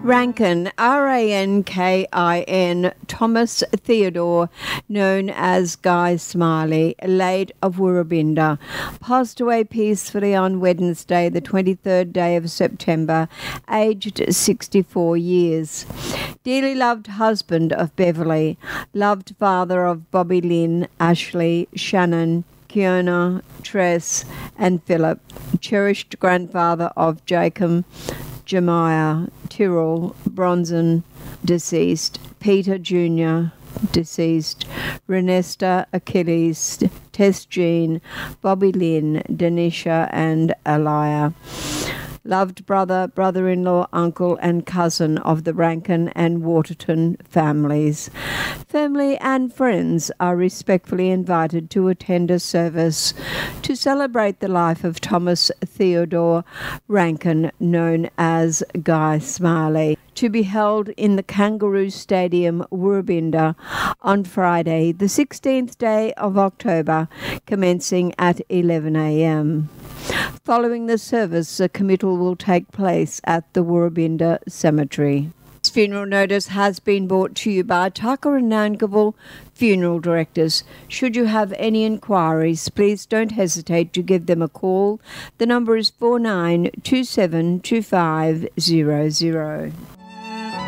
Rankin, Rankin, Thomas Theodore, known as Guy Smiley, late of Woorabinda, passed away peacefully on Wednesday, the 23rd day of September, aged 64 years. Dearly loved husband of Beverly, loved father of Bobby Lynn, Ashley, Shannon, Kiona, Tress, and Philip, cherished grandfather of Jacob, Jemiah, Tyrrell, Bronson, deceased, Peter Jr., deceased, Renesta, Achilles, Tess Jean, Bobby Lynn, Denisha, and Elia. Loved brother, brother-in-law, uncle and cousin of the Rankin and Waterton families. Family and friends are respectfully invited to attend a service to celebrate the life of Thomas Theodore Rankin, known as Guy Smiley, to be held in the Kangaroo Stadium, Woorabinda, on Friday, the 16th day of October, commencing at 11 a.m. Following the service, a committal will take place at the Woorabinda Cemetery. This funeral notice has been brought to you by Tucker and Nankerville Funeral Directors. Should you have any inquiries, please don't hesitate to give them a call. The number is 49272500.